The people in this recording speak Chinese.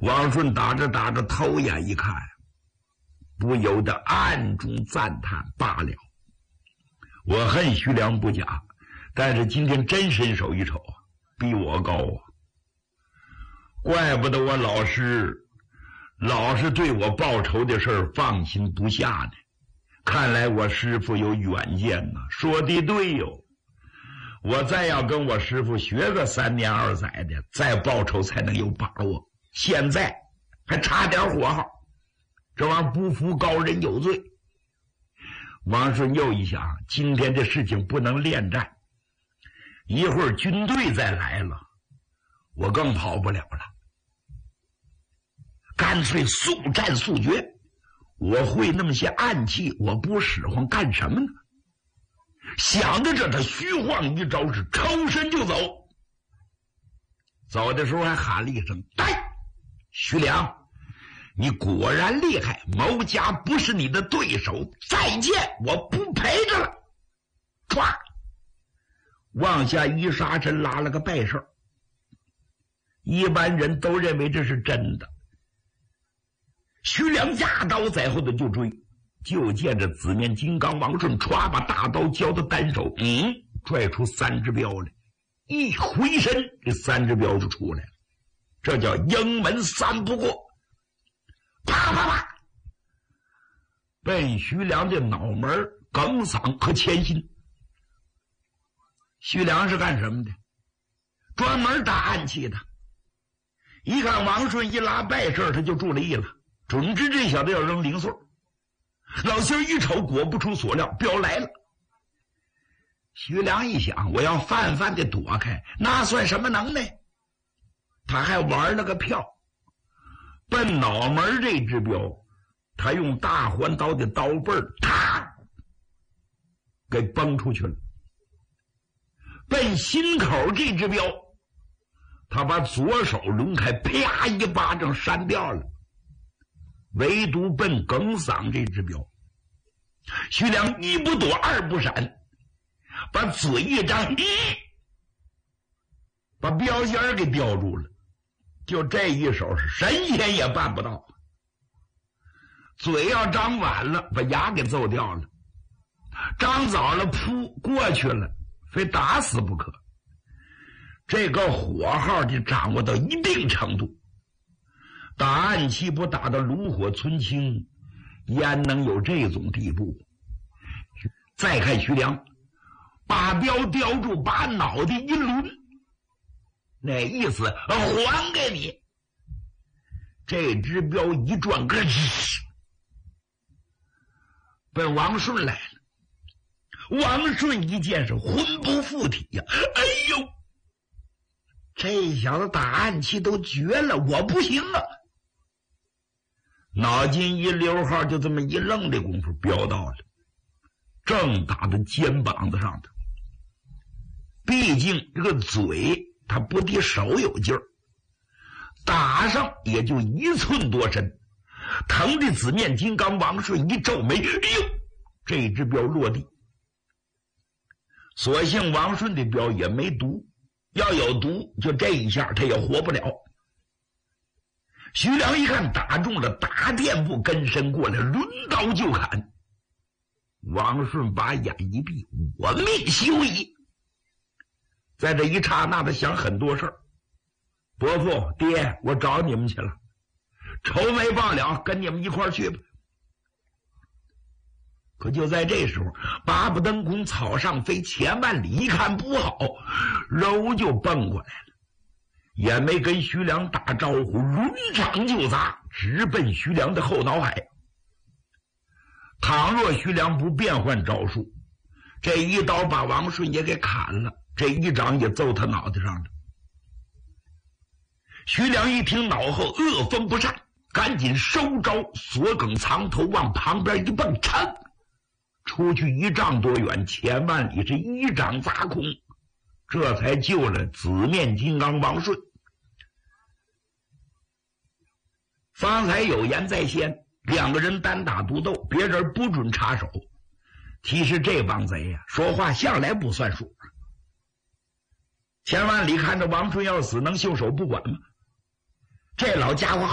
王顺打着打着头眼一看，不由得暗中赞叹罢了。我恨徐良不假，但是今天真身手一瞅啊，比我高啊！怪不得我老师对我报仇的事儿放心不下呢。看来我师父有远见呐，说的对哟。我再要跟我师父学个3年2载的，再报仇才能有把握。现在还差点火候，这玩意儿不服高人有罪。王顺又一想，今天这事情不能恋战，一会儿军队再来了，我更跑不了了。干脆速战速决。我会那么些暗器，我不使唤干什么呢？想着这，他虚晃一招，是抽身就走。走的时候还喊了一声：“来，徐良，你果然厉害，某家不是你的对手，再见，我不陪着了。”唰，往下一杀身，拉了个败手。一般人都认为这是真的。徐良压刀在后头就追，就见着紫面金刚王顺歘把大刀交到单手，拽出3只镖来，一回身，这3只镖就出来了。这叫营门3不过，啪啪啪，奔徐良的脑门、梗嗓和前心。徐良是干什么的？专门打暗器的。一看王顺一拉败事，他就注了意了，准知这小子要扔零碎。老心一瞅，果不出所料，镖来了。徐良一想，我要泛泛的躲开，那算什么能耐？他还玩了个票，奔脑门这只镖，他用大环刀的刀背啪给崩出去了。奔心口这只镖，他把左手抡开，啪一巴掌扇掉了。唯独奔梗嗓这只镖，徐良一不躲二不闪，把嘴一张，把镖尖给叼住了。就这一手是神仙也办不到。嘴要张晚了，把牙给揍掉了；张早了，扑过去了，非打死不可。这个火候就掌握到一定程度，打暗器不打到炉火纯青，焉能有这种地步？再看徐良，把镖叼住，把脑袋一抡，那意思还给你。这只镖一转，奔王顺来了。王顺一见是魂不附体呀！哎呦，这小子打暗器都绝了，我不行啊！脑筋一溜号，就这么一愣的功夫，飙到了，正打在肩膀子上头。毕竟这个嘴他不敌手有劲儿，打上也就1寸多深，疼的紫面金刚王顺一皱眉，哎呦，这只镖落地。所幸王顺的镖也没毒，要有毒就这一下他也活不了。徐良一看打中了，打垫步跟身过来，抡刀就砍。王顺把眼一闭，我命休矣。在这一刹那，他想很多事儿。伯父爹，我找你们去了，仇没报了，跟你们一块儿去吧。可就在这时候，八不登空，草上飞，钱万里一看不好，肉就蹦过来了，也没跟徐良打招呼，抡掌就砸，直奔徐良的后脑海。倘若徐良不变换招数，这一刀把王顺也给砍了，这一掌也揍他脑袋上了。徐良一听脑后恶风不善，赶紧收招，锁梗藏头，往旁边一蹦，噌出去1丈多远，钱万里是一掌砸空，这才救了紫面金刚王顺。方才有言在先，2个人单打独斗，别人不准插手。其实这帮贼呀，说话向来不算数。钱万里看着王顺要死，能袖手不管吗？这老家伙